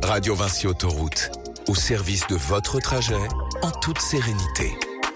Radio Vinci Autoroute, au service de votre trajet, en toute sérénité.